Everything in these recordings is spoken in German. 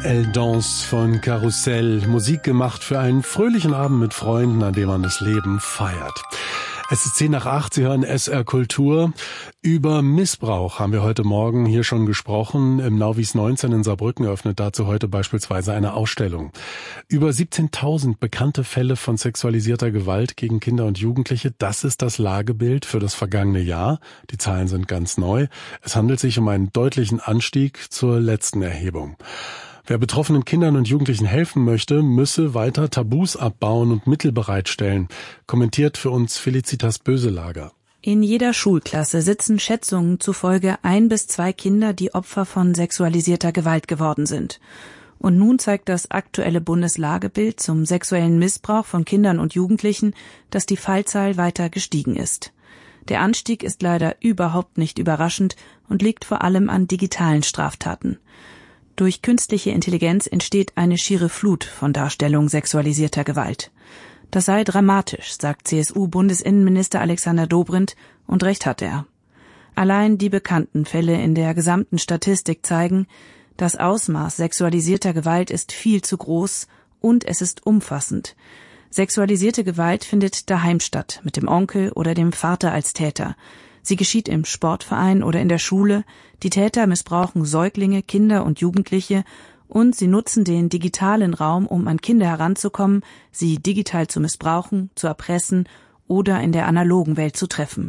Elle danse von Karussell. Musik gemacht für einen fröhlichen Abend mit Freunden, an dem man das Leben feiert. Es ist 7:10, Sie hören SR Kultur. Über Missbrauch haben wir heute Morgen hier schon gesprochen. Im Nauvis 19 in Saarbrücken eröffnet dazu heute beispielsweise eine Ausstellung. Über 17.000 bekannte Fälle von sexualisierter Gewalt gegen Kinder und Jugendliche. Das ist das Lagebild für das vergangene Jahr. Die Zahlen sind ganz neu. Es handelt sich um einen deutlichen Anstieg zur letzten Erhebung. Wer betroffenen Kindern und Jugendlichen helfen möchte, müsse weiter Tabus abbauen und Mittel bereitstellen, kommentiert für uns Felicitas Böselager. In jeder Schulklasse sitzen Schätzungen zufolge 1 bis 2 Kinder, die Opfer von sexualisierter Gewalt geworden sind. Und nun zeigt das aktuelle Bundeslagebild zum sexuellen Missbrauch von Kindern und Jugendlichen, dass die Fallzahl weiter gestiegen ist. Der Anstieg ist leider überhaupt nicht überraschend und liegt vor allem an digitalen Straftaten. Durch künstliche Intelligenz entsteht eine schiere Flut von Darstellungen sexualisierter Gewalt. Das sei dramatisch, sagt CSU-Bundesinnenminister Alexander Dobrindt, und recht hat er. Allein die bekannten Fälle in der gesamten Statistik zeigen, das Ausmaß sexualisierter Gewalt ist viel zu groß und es ist umfassend. Sexualisierte Gewalt findet daheim statt, mit dem Onkel oder dem Vater als Täter. Sie geschieht im Sportverein oder in der Schule. Die Täter missbrauchen Säuglinge, Kinder und Jugendliche und sie nutzen den digitalen Raum, um an Kinder heranzukommen, sie digital zu missbrauchen, zu erpressen oder in der analogen Welt zu treffen.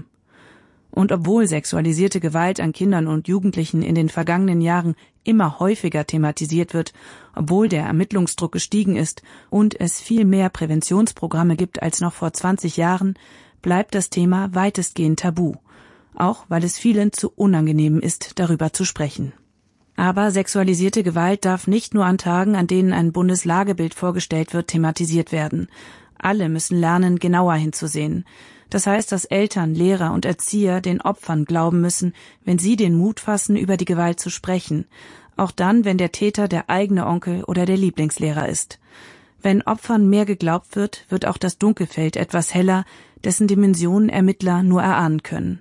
Und obwohl sexualisierte Gewalt an Kindern und Jugendlichen in den vergangenen Jahren immer häufiger thematisiert wird, obwohl der Ermittlungsdruck gestiegen ist und es viel mehr Präventionsprogramme gibt als noch vor 20 Jahren, bleibt das Thema weitestgehend tabu. Auch weil es vielen zu unangenehm ist, darüber zu sprechen. Aber sexualisierte Gewalt darf nicht nur an Tagen, an denen ein Bundeslagebild vorgestellt wird, thematisiert werden. Alle müssen lernen, genauer hinzusehen. Das heißt, dass Eltern, Lehrer und Erzieher den Opfern glauben müssen, wenn sie den Mut fassen, über die Gewalt zu sprechen. Auch dann, wenn der Täter der eigene Onkel oder der Lieblingslehrer ist. Wenn Opfern mehr geglaubt wird, wird auch das Dunkelfeld etwas heller, dessen Dimensionen Ermittler nur erahnen können.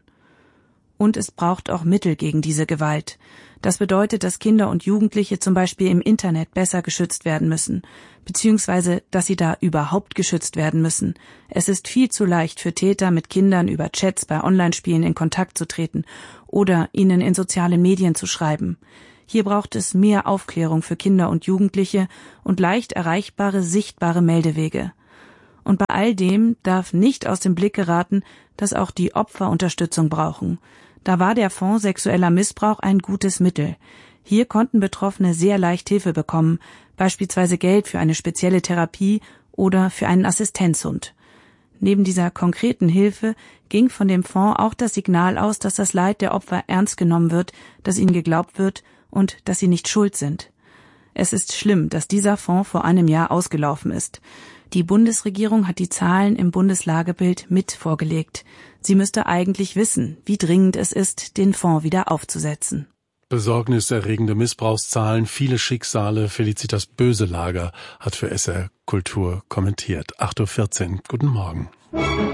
Und es braucht auch Mittel gegen diese Gewalt. Das bedeutet, dass Kinder und Jugendliche zum Beispiel im Internet besser geschützt werden müssen, beziehungsweise, dass sie da überhaupt geschützt werden müssen. Es ist viel zu leicht für Täter, mit Kindern über Chats bei Online-Spielen in Kontakt zu treten oder ihnen in soziale Medien zu schreiben. Hier braucht es mehr Aufklärung für Kinder und Jugendliche und leicht erreichbare, sichtbare Meldewege. Und bei all dem darf nicht aus dem Blick geraten, dass auch die Opfer Unterstützung brauchen. Da war der Fonds Sexueller Missbrauch ein gutes Mittel. Hier konnten Betroffene sehr leicht Hilfe bekommen, beispielsweise Geld für eine spezielle Therapie oder für einen Assistenzhund. Neben dieser konkreten Hilfe ging von dem Fonds auch das Signal aus, dass das Leid der Opfer ernst genommen wird, dass ihnen geglaubt wird und dass sie nicht schuld sind. Es ist schlimm, dass dieser Fonds vor einem Jahr ausgelaufen ist. Die Bundesregierung hat die Zahlen im Bundeslagebild mit vorgelegt. Sie müsste eigentlich wissen, wie dringend es ist, den Fonds wieder aufzusetzen. Besorgniserregende Missbrauchszahlen, viele Schicksale. Felicitas Böselager hat für SR Kultur kommentiert. 8:14 Uhr. Guten Morgen.